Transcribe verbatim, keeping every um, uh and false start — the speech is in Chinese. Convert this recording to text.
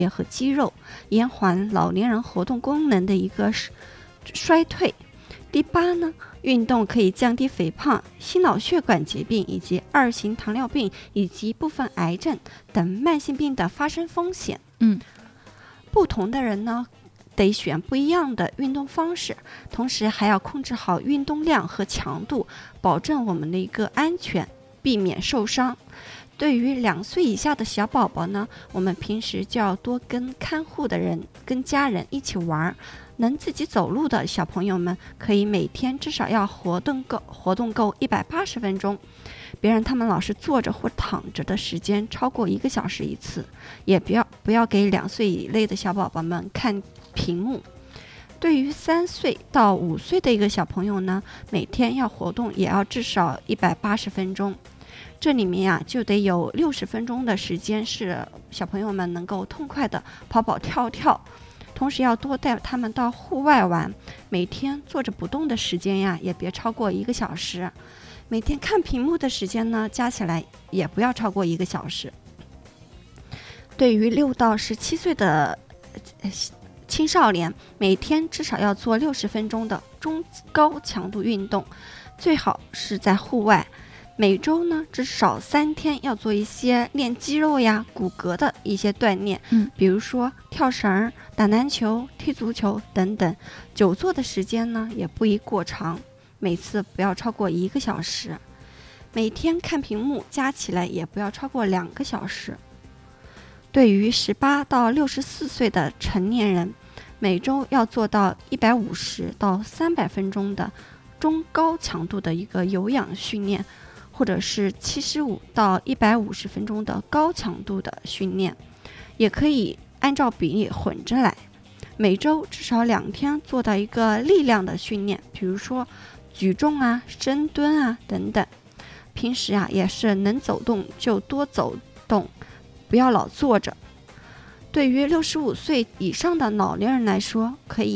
也和肌肉，延缓老年人活动功能的一个衰退。第八呢，运动可以降低肥胖、心脑血管疾病以及二型糖尿病以及部分癌症等慢性病的发生风险。 嗯， 不同的人呢，得选不一样的运动方式，同时还要控制好运动量和强度，保证我们的一个安全，避免受伤。对于两岁以下的小宝宝呢，我们平时就要多跟看护的人、跟家人一起玩。能自己走路的小朋友们，可以每天至少要活动够活动够一百八十分钟，别让他们老是坐着或躺着的时间超过一个小时一次，也不要不要给两岁以内的小宝宝们看屏幕。对于三岁到五岁的一个小朋友呢，每天要活动也要至少一百八十分钟。这里面啊，就得有六十分钟的时间是小朋友们能够痛快的跑跑跳跳，同时要多带他们到户外玩。每天坐着不动的时间呀，也别超过一个小时。每天看屏幕的时间呢，加起来也不要超过一个小时。对于六到十七岁的青少年，每天至少要做六十分钟的中高强度运动，最好是在户外。每周呢，至少三天要做一些练肌肉呀、骨骼的一些锻炼， 嗯， 比如说跳绳、打篮球、踢足球等等。久坐的时间呢，也不宜过长，每次不要超过一个小时。每天看屏幕加起来也不要超过两个小时。对于十八到六十四岁的成年人，每周要做到一百五十到三百分钟的中高强度的一个有氧训练，或者是七十五到一百五十分钟的高强度的训练，也可以按照比例混着来。每周至少两天做到一个力量的训练，比如说举重啊、深蹲啊等等。平时啊也是能走动就多走动，不要老坐着。对于六十五岁以上的老年人来说，可以